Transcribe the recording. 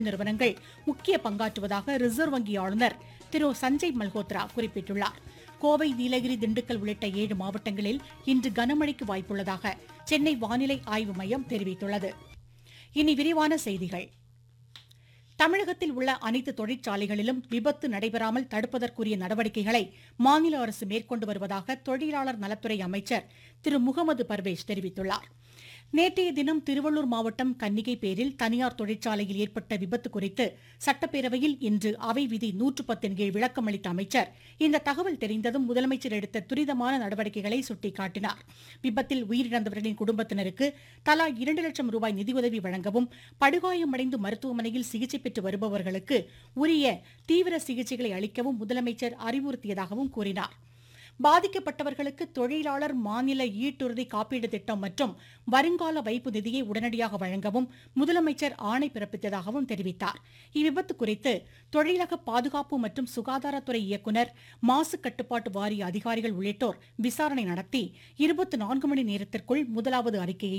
நிறுவனங்கள் முக்கிய பங்காற்றுவதாக ரிசர்வ் வங்கி ஆளுநர் திரு சஞ்சய் மல்ஹோத்ரா குறிப்பிட்டுள்ளார். கோவை, நீலகிரி, திண்டுக்கல் உள்ளிட்ட 7 மாவட்டங்களில் இன்று கனமழைக்கு வாய்ப்புள்ளதாக சென்னை வானிலை ஆய்வு மையம் தெரிவித்துள்ளது. இனி விரிவான செய்திகள். தமிழகத்தில் உள்ள அனைத்து தொழிற்சாலைகளிலும் விபத்து நடைபெறாமல் தடுப்பதற்குரிய நடவடிக்கைகளை மாநில அரசு மேற்கொண்டு வருவதாக தொழிலாளர் நலத்துறை அமைச்சர் திரு முகமது பர்வேஸ் தெரிவித்துள்ளார். நேற்றைய தினம் திருவள்ளூர் மாவட்டம் கன்னிகைப்பேரில் தனியார் தொழிற்சாலையில் ஏற்பட்ட விபத்து குறித்து சட்டப்பேரவையில் இன்று அவை விதி 110 கீழ் விளக்கம் அளித்த அமைச்சர் இந்த தகவல் தெரிந்ததும் முதலமைச்சர் எடுத்த துரிதமான நடவடிக்கைகளை சுட்டிக்காட்டினார். விபத்தில் உயிரிழந்தவர்களின் குடும்பத்தினருக்கு தலா 2 லட்சம் ரூபாய் நிதியுதவி வழங்கவும், படுகாயமடைந்து மருத்துவமனையில் சிகிச்சை பெற்று வருபவர்களுக்கு உரிய தீவிர சிகிச்சைகளை அளிக்கவும் முதலமைச்சர் அறிவுறுத்தியதாகவும் கூறினார். பாதிக்கப்பட்டவர்களுக்கு தொழிலாளர் மாநில ஈட்டுறுதி காப்பீடு திட்டம் மற்றும் வருங்கால வைப்பு நிதியை உடனடியாக வழங்கவும் முதலமைச்சர் ஆணை பிறப்பித்ததாகவும் தெரிவித்தார். இவ்விபத்து குறித்து தொழிலக பாதுகாப்பு மற்றும் சுகாதாரத்துறை இயக்குநர், மாசு கட்டுப்பாட்டு வாரிய அதிகாரிகள் உள்ளிட்டோர் விசாரணை நடத்தி 24 மணி நேரத்திற்குள் முதலாவது அறிக்கையை